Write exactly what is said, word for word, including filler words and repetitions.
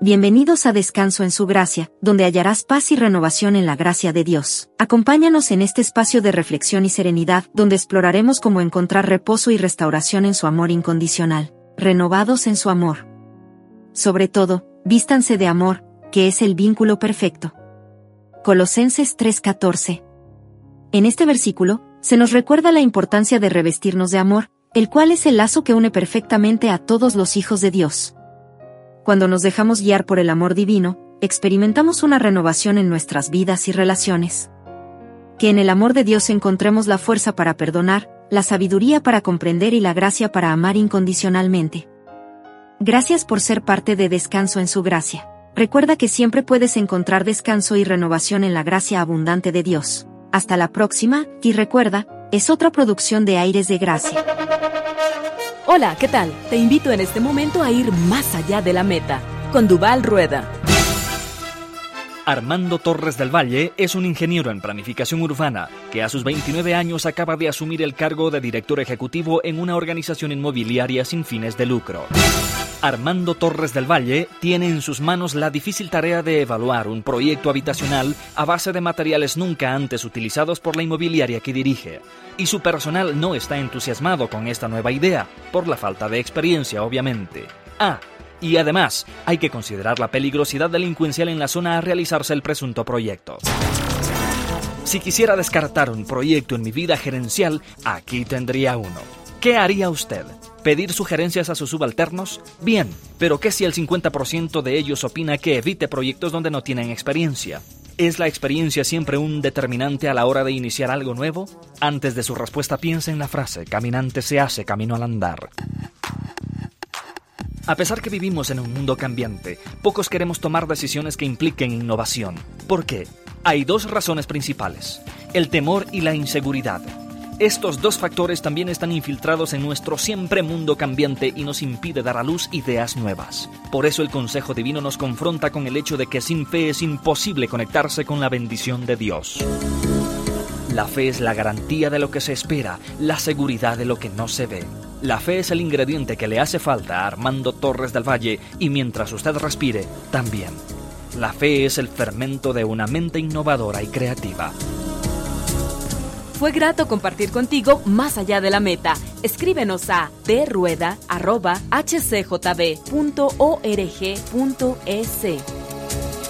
Bienvenidos a Descanso en su Gracia, donde hallarás paz y renovación en la gracia de Dios. Acompáñanos en este espacio de reflexión y serenidad, donde exploraremos cómo encontrar reposo y restauración en su amor incondicional, renovados en su amor. Sobre todo, vístanse de amor, que es el vínculo perfecto. Colosenses tres catorce. En este versículo, se nos recuerda la importancia de revestirnos de amor, el cual es el lazo que une perfectamente a todos los hijos de Dios. Cuando nos dejamos guiar por el amor divino, experimentamos una renovación en nuestras vidas y relaciones. Que en el amor de Dios encontremos la fuerza para perdonar, la sabiduría para comprender y la gracia para amar incondicionalmente. Gracias por ser parte de Descanso en su Gracia. Recuerda que siempre puedes encontrar descanso y renovación en la gracia abundante de Dios. Hasta la próxima, y recuerda, es otra producción de Aires de Gracia. Hola, ¿qué tal? Te invito en este momento a ir más allá de la meta, con Duval Rueda. Armando Torres del Valle es un ingeniero en planificación urbana que a sus veintinueve años acaba de asumir el cargo de director ejecutivo en una organización inmobiliaria sin fines de lucro. Armando Torres del Valle tiene en sus manos la difícil tarea de evaluar un proyecto habitacional a base de materiales nunca antes utilizados por la inmobiliaria que dirige. Y su personal no está entusiasmado con esta nueva idea, por la falta de experiencia, obviamente. Ah, y además, hay que considerar la peligrosidad delincuencial en la zona a realizarse el presunto proyecto. Si quisiera descartar un proyecto en mi vida gerencial, aquí tendría uno. ¿Qué haría usted? ¿Pedir sugerencias a sus subalternos? Bien, pero ¿qué si el cincuenta por ciento de ellos opina que evite proyectos donde no tienen experiencia? ¿Es la experiencia siempre un determinante a la hora de iniciar algo nuevo? Antes de su respuesta piense en la frase, caminante se hace camino al andar. A pesar que vivimos en un mundo cambiante, pocos queremos tomar decisiones que impliquen innovación. ¿Por qué? Hay dos razones principales: el temor y la inseguridad. Estos dos factores también están infiltrados en nuestro siempre mundo cambiante y nos impide dar a luz ideas nuevas. Por eso el consejo divino nos confronta con el hecho de que sin fe es imposible conectarse con la bendición de Dios. La fe es la garantía de lo que se espera, la seguridad de lo que no se ve. La fe es el ingrediente que le hace falta a Armando Torres del Valle y mientras usted respire, también. La fe es el fermento de una mente innovadora y creativa. Fue grato compartir contigo más allá de la meta. Escríbenos a drueda arroba h c j b punto org punto e c.